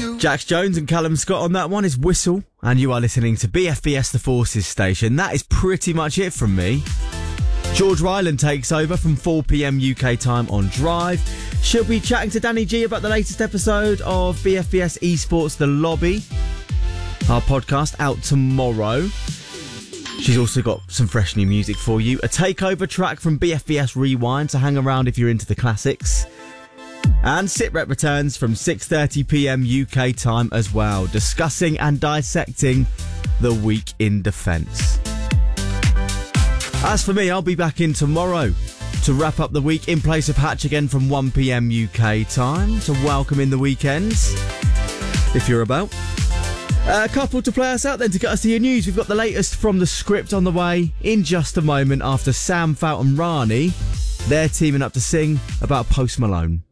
Jax Jones and Callum Scott on that one is Whistle, and you are listening to BFBS The Forces station. That is pretty much it from me. George Ryland takes over from 4 p.m. UK time on Drive. She'll be chatting to Danny G about the latest episode of BFBS Esports The Lobby, our podcast, out tomorrow. She's also got some fresh new music for you. A takeover track from BFBS Rewind, so hang around if you're into the classics. And SitRep returns from 6:30 p.m. UK time as well, discussing and dissecting the week in defence. As for me, I'll be back in tomorrow to wrap up the week in place of Hatch again from 1 p.m. UK time to welcome in the weekends, if you're about. A couple to play us out then to get us to your news. We've got the latest from the script on the way in just a moment after Sam Fout and Rani. They're teaming up to sing about Post Malone.